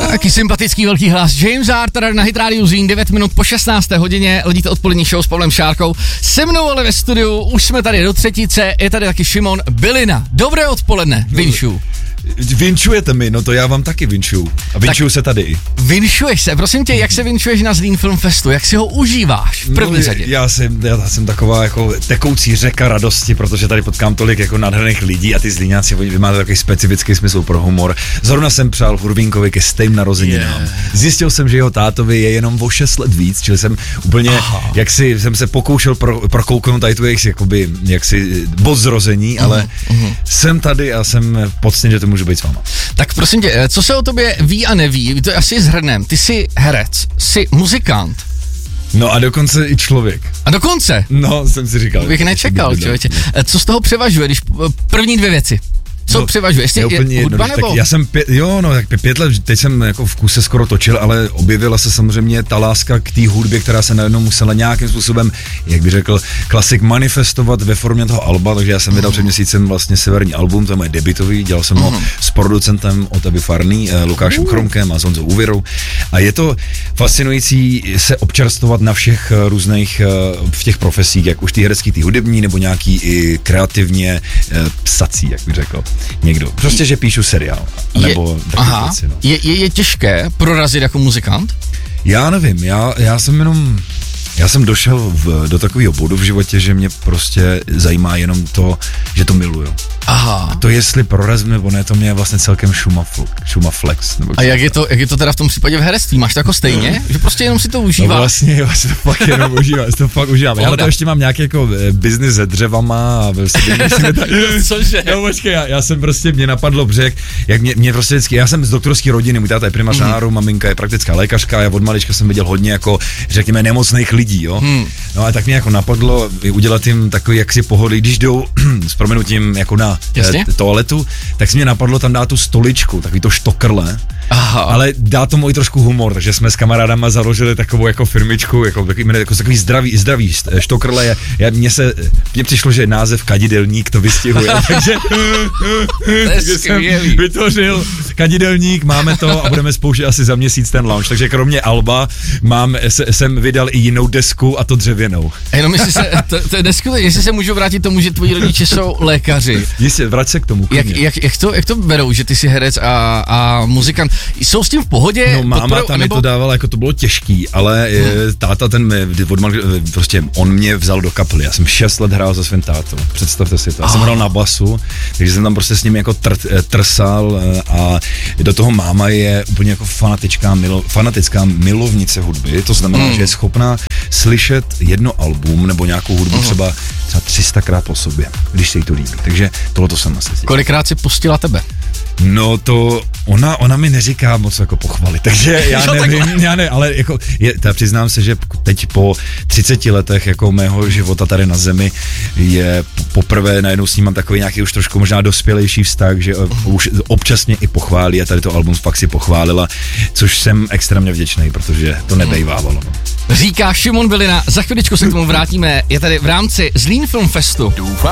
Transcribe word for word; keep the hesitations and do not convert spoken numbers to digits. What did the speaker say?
Taky sympatický velký hlas. James Arthur na Hit Radio Zín, devět minut po šestnácté hodině, ledíte odpolední show s Pavlem Šárkou. Se mnou ale ve studiu, už jsme tady do třetice, je tady taky Šimon Bylina. Dobré odpoledne, vinšu. Vinšujete mi, no to já vám taky vinšuju. A vinšuju se tady. Vinšuješ se, prosím tě, jak se vinšuješ na Zlín Film Festu, jak si ho užíváš v první no, řadě? Já jsem, já jsem taková jako tekoucí řeka radosti, protože tady potkám tolik jako nádherných lidí a ty Zlíňáci, vy máte takový specifický smysl pro humor. Zrovna jsem přál Hurvínkovi ke stejným narozeninám. Yeah. Zjistil jsem, že jeho tátovi je jenom o šest let víc, čili jsem úplně, Aha. jak si jsem se pokoušel pro, prokouknout tady tu jejich jakoby, jaksi bod zrození, ale uh-huh. jsem tady a jsem poctěn, že to můžu být s váma. Tak prosím tě, co se o tobě ví a neví, to asi zhrnem. Ty jsi herec, jsi muzikant. No a dokonce i člověk. A dokonce? No, jsem si říkal. Bych nečekal, člověče. Co z toho převažuje, když první dvě věci? Co no, převažuje? Jestli je, je hudba nebo? Tak já jsem pět, jo, no, tak pět let, teď jsem jako v kuse skoro točil, ale objevila se samozřejmě ta láska k té hudbě, která se najednou musela nějakým způsobem, jak bych řekl, klasik manifestovat ve formě toho alba, takže já jsem vydal uh-huh. před měsícem vlastně severní album, to je moje debutový, dělal jsem ho uh-huh. s producentem Otavy Farný, eh, Lukášem uh-huh. Chromkem a Honzou Úvěrou a je to fascinující se občerstvovat na všech různých, v těch profesích, jak už ty herecký, ty hudební, nebo nějaký i kreativně eh, psací, jak bych řekl. Někdo. Prostě, že píšu seriál. Nebo aha, věci, no. je, je, je těžké prorazit jako muzikant? Já nevím, já, já jsem jenom, já jsem došel v, do takového bodu v životě, že mě prostě zajímá jenom to, že to miluju. Aha. A to jestli prorazím nebo ne, to mě je vlastně celkem šumaflex. Nebo a jak je, to, jak je to teda v tom případě v herectví? Máš to jako stejně? Že prostě jenom si to užíváš? No vlastně, já si to fakt jenom užívám, to fakt užívám. Já na to ještě mám nějaký jako biznis se dřevama a prostě tak... Cože? No počkej, já, já jsem prostě, mě napadlo břeh, jak mě, mě prostě vždycky, já jsem z doktorské rodiny, můj táta je primář mm. náru, maminka je praktická lékařka, já od malička jsem viděl hodně jako, řekněme, nemocných lidí, jo. Mm. No a tak mě jako napadlo udělat jim takový jaksi pohody, když jdou s prominutím jako na e, toaletu, tak si mě napadlo tam dát tu stoličku, takový to štokrle. Aha. Ale dá tomu i trošku humor, takže jsme s kamarádama založili takovou jako firmičku, jako takový, jako takový zdravý, zdravý štokrle. Je, já, mně se, mně přišlo, že název kadidelník to vystihuje, takže, takže jsem vytvořil kadidelník, máme to a budeme spouštět asi za měsíc ten launch, takže kromě alba mám, se, jsem vydal i jinou desku a to dřevěnou. A jenom jestli se, to, to je desku, jestli se můžu vrátit tomu, že tvoji rodiče jsou lékaři. Jistě, vrať se k tomu. Jak, jak, jak, to, jak to berou, že ty jsi herec a, a muzikant? Jsou s tím v pohodě? No máma podporou, tam nebo... mi to dávala, jako to bylo těžký, ale hmm. táta ten odmal, prostě on mě vzal do kapely, já jsem šest let hrál za svým tátou, představte si to, já oh. jsem hrál na basu, takže jsem tam prostě s ním jako tr, trsal a do toho máma je úplně jako fanatická, milo, fanatická milovnice hudby, to znamená, hmm. že je schopná slyšet jedno album nebo nějakou hudbu hmm. třeba, třeba tři sta krát po sobě, když se jí to líbí, takže tohle to jsem asi zdělal. Kolikrát si pustila tebe? No to, ona, ona mi neříká moc jako pochvaly, takže já nevím, já ne, ale jako, je, ta přiznám se, že teď po třiceti letech jako mého života tady na zemi je poprvé najednou s ním mám takový nějaký už trošku možná dospělejší vztah, že už občas mě i pochválí a tady to album fakt si pochválila, což jsem extrémně vděčný, protože to nebejvávalo. No. Říká Šimon Bylina, za chviličku se k tomu vrátíme, je tady v rámci Zlín Film Festu.